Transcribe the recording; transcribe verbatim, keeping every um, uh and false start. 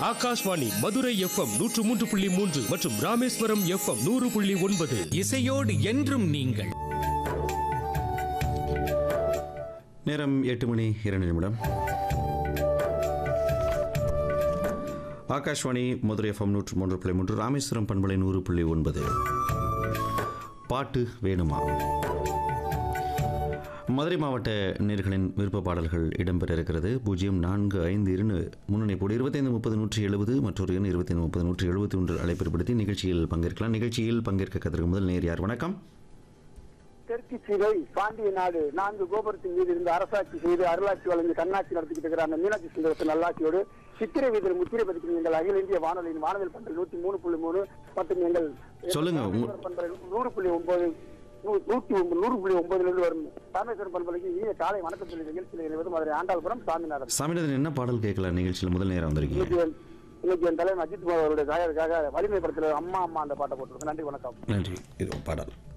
Akashvani Madurai FM நூற்று மூன்று புள்ளி மூன்று மற்றும் ராமேஸ்வரம் எஃப்எம் நூறு புள்ளி ஒன்பது. இசையோடு என்றும் நீங்கள். நேரம் எட்டு மணி இரண்டு நிமிடம். ஆகாஷ்வாணி மதுரை எஃப்எம் நூற்று மூன்று புள்ளி மூன்று ராமேஸ்வரம் பண்பலை நூறு புள்ளி ஒன்பது. பாட்டு வேணுமா? மதுரை மாவட்ட நேயர்களின் விருப்ப பாடல்கள் இடம்பெற இருக்கிறது. பூஜ்ஜியம் நான்கு ஐந்து இரண்டு முன்னணிப்போடு இருபத்தைந்து முப்பது நூற்றி எழுபது மற்றொரு எண் இருபத்தைந்து முப்பது நூற்றி எழுபத்தி ஒன்று அழைப்பிற்படுத்தி நிகழ்ச்சியில் பங்கேற்கலாம். நிகழ்ச்சியில் பங்கேற்க கத்திற்கு முதல் நேர் யார்? வணக்கம். தெற்கு சிலை பாண்டிய நாடு நான்கு கோபுரத்தின் மீது இருந்து அரசாட்சி செய்து அருளாட்சி வழங்கி கண்ணாட்சி நடத்திக்கிட்டு இருக்கிற அந்த மீனாட்சி சுந்தரத்தின் நல்லாட்சியோடு சித்திரை வீதியில் முத்திரை பதிக்கும் எங்கள் அகில இந்திய வானொலியின் வானவில் பண்பல் நூற்றி மூணு புள்ளி மூணு மற்றும் எங்கள் சொல்லுங்க நூறு புள்ளி ஒன்பது நூற்றி ஒன்பது நூறு புள்ளி ஒன்பதுல இருந்து வரும் ராமேஸ்வரம் பண்பலைக்கு இனிய காலை வணக்கத்தில் நிகழ்ச்சியில் இணைவது மதுரை ஆண்டாள்புரம் சாமிநாதன். சாமிநாதன், என்ன பாடல் கேட்கலாம் நிகழ்ச்சியில்? முதல் நேரம் வந்திருக்கீங்க. இன்னைக்கு என் தலைவர் அஜித் குமார் அவருடைய தாயாருக்காக வலிமை படத்தில் அம்மா அம்மா அந்த பாட்டை போட்டிருக்கேன். நன்றி, வணக்கம். நன்றி. இது பாடல்.